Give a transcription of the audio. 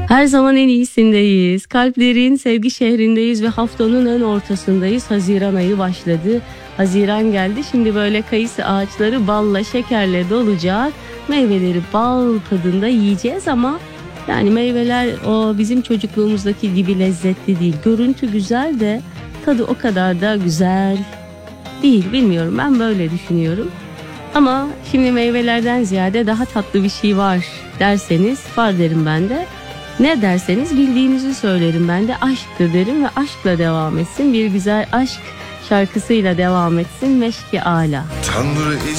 Her zaman en iyisindeyiz. Kalplerin sevgi şehrindeyiz ve haftanın en ortasındayız. Haziran ayı başladı. Haziran geldi. Şimdi böyle kayısı ağaçları balla, şekerle dolacak. Meyveleri bal tadında yiyeceğiz ama yani meyveler o bizim çocukluğumuzdaki gibi lezzetli değil. Görüntü güzel de tadı o kadar da güzel değil. Bilmiyorum, ben böyle düşünüyorum. Ama şimdi meyvelerden ziyade daha tatlı bir şey var derseniz var derim ben de. Ne derseniz bildiğinizi söylerim ben de, aşktır derim ve aşkla devam etsin. Bir güzel aşk şarkısıyla devam etsin. Meşki Ala. Tanrı